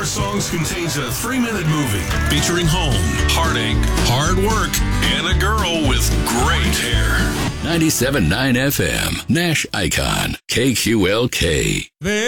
Songs contains a 3-minute movie featuring home, heartache, hard work, and a girl with great hair. 97.9 FM, Nash Icon, KQLK.